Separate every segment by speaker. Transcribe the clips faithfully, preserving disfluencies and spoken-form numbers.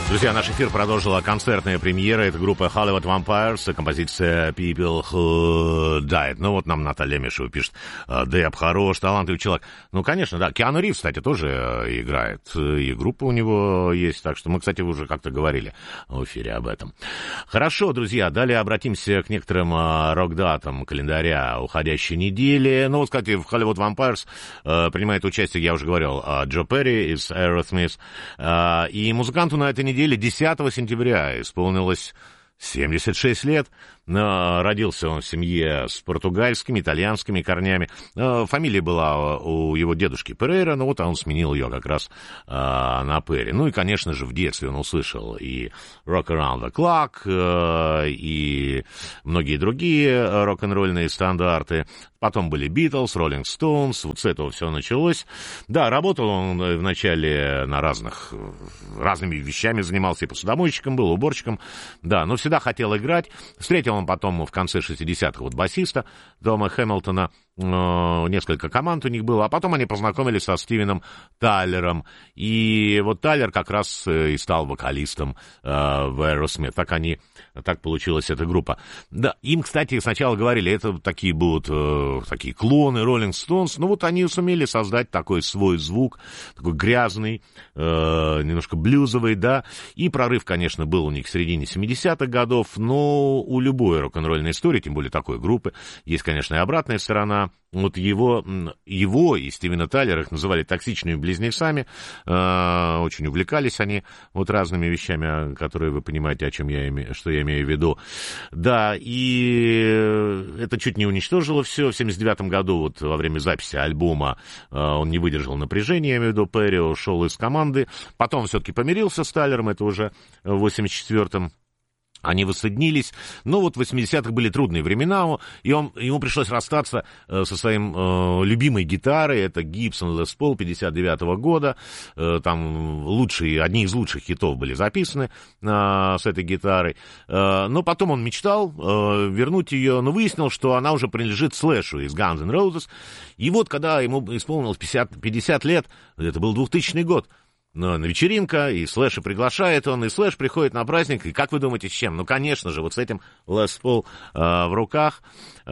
Speaker 1: Друзья, наш эфир продолжила концертная премьера. Это группа Hollywood Vampires, композиция People Who Died. Ну вот нам Наталья Мишева пишет: Дэб хорош, талантливый человек. Ну, конечно, да. Киану Ривз, кстати, тоже играет. И группа у него есть. Так что мы, кстати, уже как-то говорили в эфире об этом. Хорошо, друзья, далее обратимся к некоторым рок-датам календаря уходящей недели. Ну, вот, кстати, в Hollywood Vampires э, принимает участие, я уже говорил, Джо Перри из Aerosmith. Э, и музыканту на этой неделе десятого сентября исполнилось семьдесят шесть лет. Родился он в семье с португальскими, итальянскими корнями. Фамилия была у его дедушки Перейра, но вот он сменил ее как раз на Перри. Ну и, конечно же, в детстве он услышал и Rock Around the Clock, и многие другие рок-н-ролльные стандарты. Потом были Beatles, Rolling Stones, вот с этого все началось. Да, работал он вначале на разных, разными вещами занимался, и посудомойщиком был, уборщиком, да, но всегда хотел играть. Встретил он потом в конце шестидесятых вот басиста Тома Хэмилтона, несколько команд у них было, а потом они познакомились со Стивеном Тайлером, и вот Тайлер как раз и стал вокалистом э, в Aerosmith. Так они, так получилась эта группа. Да, им, кстати, сначала говорили, это такие будут э, такие клоны Rolling Stones, но вот они сумели создать такой свой звук, такой грязный, э, немножко блюзовый, да, и прорыв, конечно, был у них в середине семидесятых годов, но у любой рок-н-ролльной истории, тем более такой группы, есть, конечно, и обратная сторона. Вот его, его и Стивена Тайлера, их называли токсичными близнецами, э, очень увлекались они вот разными вещами, которые вы понимаете, о чем я имею, что я имею в виду. Да, и это чуть не уничтожило все. В семьдесят девятом году, вот во время записи альбома, э, он не выдержал напряжения, я имею в виду, Перри ушел из команды. Потом все-таки помирился с Тайлером, это уже в восемьдесят четвёртом. Они воссоединились, но вот в восьмидесятых были трудные времена, и он, ему пришлось расстаться э, со своим э, любимой гитарой, это Gibson Les Paul пятьдесят девятого года, э, там лучшие, одни из лучших хитов были записаны э, с этой гитарой, э, но потом он мечтал э, вернуть ее, но выяснил, что она уже принадлежит Слэшу из Guns N' Roses, и вот когда ему исполнилось пятьдесят, пятьдесят лет, это был двухтысячный год, на вечеринка, и Слэша приглашает он, и Слэш приходит на праздник, и как вы думаете, с чем? Ну, конечно же, вот с этим Лес Пол э, в руках,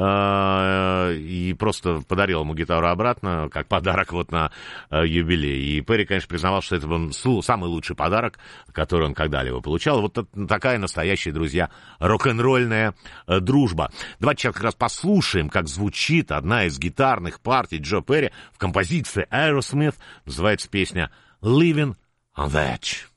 Speaker 1: э, и просто подарил ему гитару обратно, как подарок вот на э, юбилей. И Перри, конечно, признавал, что это был самый лучший подарок, который он когда-либо получал. Вот такая настоящая, друзья, рок-н-ролльная э, дружба. Давайте сейчас как раз послушаем, как звучит одна из гитарных партий Джо Перри в композиции Aerosmith. Называется песня Living on the Edge.